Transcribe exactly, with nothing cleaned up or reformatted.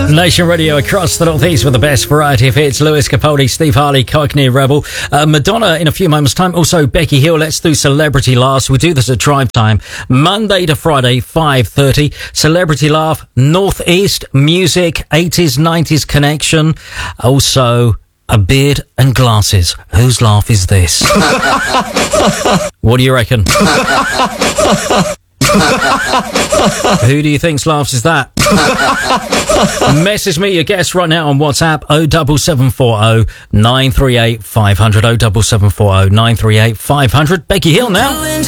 Nation Radio across the Northeast with the best variety of hits. Lewis Capaldi, Steve Harley, Cockney Rebel. Uh, Madonna in a few moments' time. Also, Becky Hill. Let's do Celebrity Laughs. We do this at drive time. Monday to Friday, five thirty. Celebrity Laugh, Northeast music, eighties, nineties connection. Also, a beard and glasses. Whose laugh is this? What do you reckon? Who do you think's laughs is that? Message me your guess right now on WhatsApp oh seven seven four oh nine three eight five hundred oh seven seven four oh nine three eight five hundred. Becky Hill now.